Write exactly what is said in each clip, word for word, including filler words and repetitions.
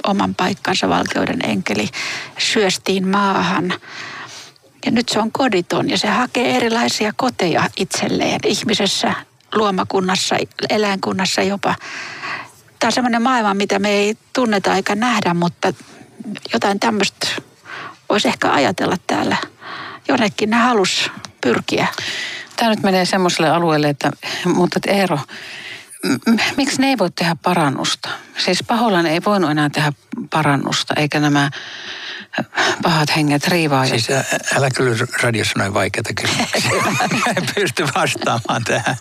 oman paikkansa, valkeuden enkeli, syöstiin maahan. Ja nyt se on koditon ja se hakee erilaisia koteja itselleen ihmisessä, luomakunnassa, eläinkunnassa jopa. Tämä on sellainen maailma, mitä me ei tunneta eikä nähdä, mutta jotain tämmöistä voisi ehkä ajatella täällä. Jonnekin ne halus pyrkiä. Tämä nyt menee semmoiselle alueelle, että, mutta että Eero, m- miksi ne ei voi tehdä parannusta? Siis paholainen ei voinut enää tehdä parannusta, eikä nämä pahat henget riivaa. Siis ä, älä kyllä radiossa noin vaikeita kysymyksiä. En pysty vastaamaan tähän.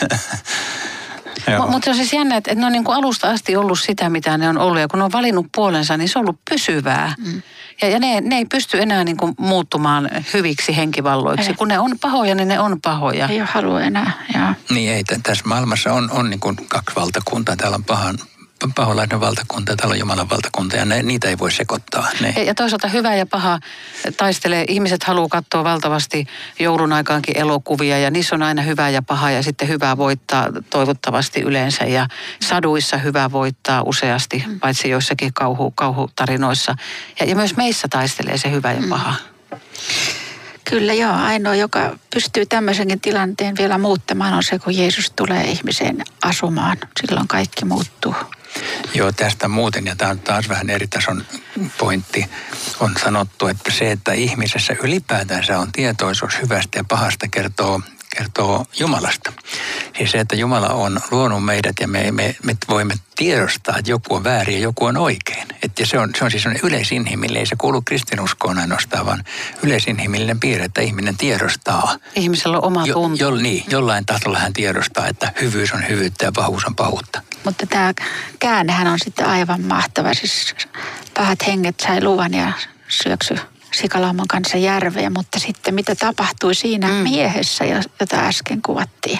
M- mutta se on siis jännä, että ne on niin kuin alusta asti ollut sitä, mitä ne on ollut. Ja kun ne on valinnut puolensa, niin se on ollut pysyvää. Mm. Ja, ja ne, ne ei pysty enää niin kuin muuttumaan hyviksi henkivalloiksi. Ei. Kun ne on pahoja, niin ne on pahoja. Ei ole halua enää, joo. Niin ei, tässä maailmassa on, on niin kuin kaksi valtakuntaa. Täällä on pahan, paholainen valtakunta ja täällä on Jumalan valtakunta ja ne, niitä ei voi sekoittaa. Ne. Ja, ja toisaalta hyvä ja paha taistelee. Ihmiset haluaa katsoa valtavasti joulun aikaankin elokuvia ja niissä on aina hyvä ja paha ja sitten hyvä voittaa toivottavasti yleensä. Ja saduissa hyvä voittaa useasti, mm. paitsi joissakin kauhu, kauhutarinoissa. Ja, ja myös meissä taistelee se hyvä ja paha. Mm. Kyllä joo, ainoa, joka pystyy tämmöisenkin tilanteen vielä muuttamaan on se, kun Jeesus tulee ihmiseen asumaan. Silloin kaikki muuttuu. Joo, tästä muuten, ja tämä on taas vähän eri tason pointti, on sanottu, että se, että ihmisessä ylipäätänsä on tietoisuus hyvästä ja pahasta kertoo, kertoo Jumalasta. Siis se, että Jumala on luonut meidät ja me, me, me voimme tiedostaa, että joku on väärin ja joku on oikein. Että se on, se on siis yleisinhimillinen, ei se kuulu kristinuskoon ainoastaan, vaan yleisinhimillinen piirre, että ihminen tiedostaa. Ihmisellä on oma tunto. Jo, jo, niin, jollain tasolla hän tiedostaa, että hyvyys on hyvyyttä ja pahuus on pahuutta. Mutta tämä käännehän on sitten aivan mahtava. Siis pahat henget sai luvan ja syöksy sikalauman kanssa järveen, mutta sitten mitä tapahtui siinä mm. miehessä, jota äsken kuvattiin.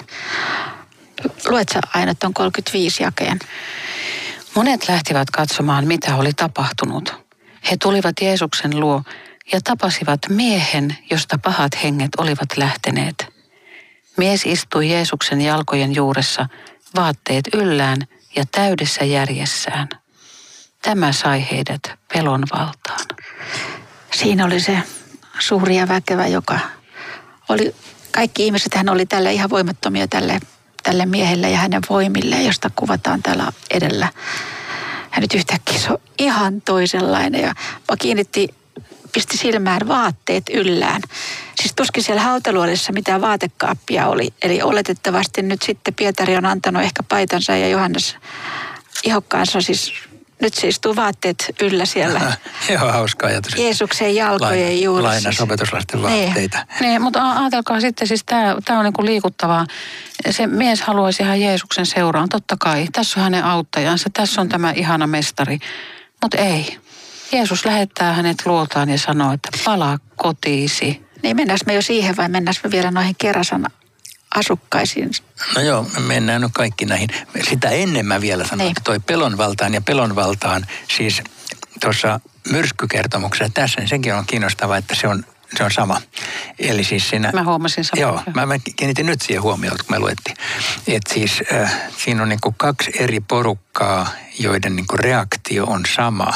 Luet sä aina tuon kolmekymmentäviisi jakeen? Monet lähtivät katsomaan, mitä oli tapahtunut. He tulivat Jeesuksen luo ja tapasivat miehen, josta pahat henget olivat lähteneet. Mies istui Jeesuksen jalkojen juuressa, vaatteet yllään ja täydessä järjessään. Tämä sai heidät pelon valtaan. Siinä oli se suuri ja väkevä, joka oli, kaikki ihmiset, hän oli tälle ihan voimattomia tälle, tälle miehelle ja hänen voimilleen, josta kuvataan täällä edellä. Ja nyt yhtäkkiä se on ihan toisenlainen ja mä kiinnitti, pisti silmään vaatteet yllään. Siis tuskin siellä hautaluolissa mitään vaatekaappia oli, eli oletettavasti nyt sitten Pietari on antanut ehkä paitansa ja Johannes ihokkaansa siis. Nyt se istuu vaatteet yllä siellä. Joo, hauska ajatus. Jeesuksen jalkojen Laina, juurissa. Lainas opetuslasten vaatteita. Niin, niin, mutta ajatelkaa sitten, siis tämä on niinku liikuttavaa. Se mies haluaisi ihan Jeesuksen seuraan, totta kai. Tässä on hänen auttajansa, tässä on tämä ihana mestari. Mutta ei. Jeesus lähettää hänet luotaan ja sanoo, että palaa kotiisi. Niin, mennäänkö me jo siihen vai mennäänkö me vielä noihin Kerasan asukkaisiin? No joo, me mennään nyt kaikki näihin. Sitä ennen mä vielä sanon, niin. Että toi pelonvaltaan ja pelonvaltaan, siis tuossa myrskykertomuksessa tässä, niin senkin on kiinnostavaa, että se on, se on sama. Eli siis siinä... Mä huomasin samaa. Joo, mä, mä kiinnitin nyt siihen huomioon, kun me luettiin. Että siis äh, siinä on niinku kaksi eri porukkaa, joiden niinku reaktio on sama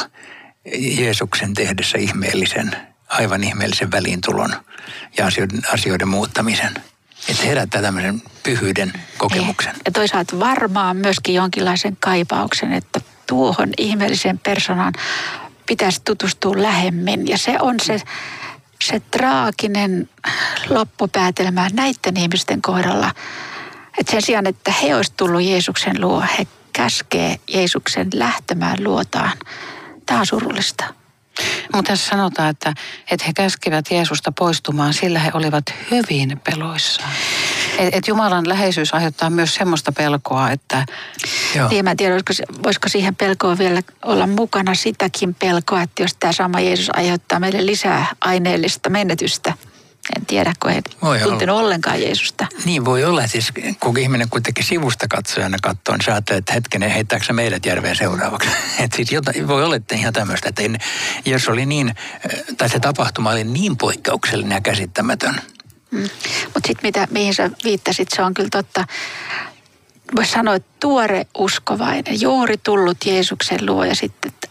Jeesuksen tehdessä ihmeellisen, aivan ihmeellisen väliintulon ja asioiden, asioiden muuttamisen. Että herättää tämmöisen pyhyyden kokemuksen. Ja toisaalta varmaan myöskin jonkinlaisen kaipauksen, että tuohon ihmeelliseen persoonaan pitäisi tutustua lähemmin. Ja se on se, se traaginen loppupäätelmä näiden ihmisten kohdalla. Että sen sijaan, että he olisivat tullut Jeesuksen luo, he käskee Jeesuksen lähtemään luotaan. Tämä on surullista. Mutta tässä sanotaan, että, että he käskivät Jeesusta poistumaan, sillä he olivat hyvin peloissaan. Että et Jumalan läheisyys aiheuttaa myös semmoista pelkoa, että... Joo. Niin, mä en tiedä, voisiko, voisiko siihen pelkoon vielä olla mukana sitäkin pelkoa, että jos tämä sama Jeesus aiheuttaa meille lisää aineellista menetystä. En tiedä, kun ei tuntenut ollenkaan Jeesusta. Niin voi olla, siis kun ihminen kuitenkin sivusta katsojana katsoo, niin sä ajattelet, että hetkinen, heittääkö se meidät järveen seuraavaksi? Että siis jotain, voi olla, että ihan tämmöistä, että en, jos oli niin, tai se tapahtuma oli niin poikkeuksellinen ja käsittämätön. Mm. Mutta sitten mitä, mihin sä viittasit, se on kyllä totta. Voisi sanoa, että tuore uskovainen, juuri tullut Jeesuksen luo ja sitten